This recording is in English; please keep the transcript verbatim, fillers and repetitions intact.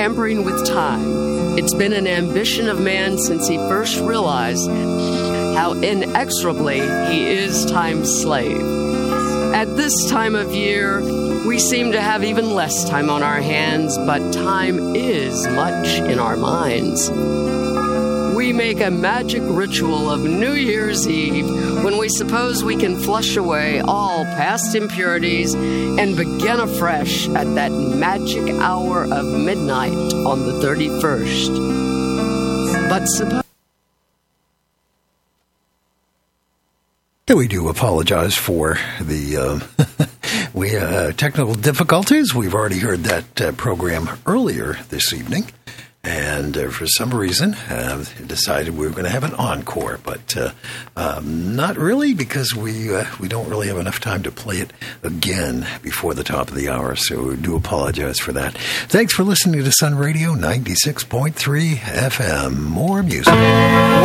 tampering with time. It's been an ambition of man since he first realized how inexorably he is time's slave. At this time of year, we seem to have even less time on our hands, but time is much in our minds. We make a magic ritual of New Year's Eve when we suppose we can flush away all past impurities and begin afresh at that magic hour of midnight on the thirty-first. But suppose... We do apologize for the uh, we uh, technical difficulties. We've already heard that uh, program earlier this evening. And uh, for some reason, uh, decided we were going to have an encore, but uh, um, not really, because we uh, we don't really have enough time to play it again before the top of the hour. So we do apologize for that. Thanks for listening to Sun Radio ninety-six point three F M. More music.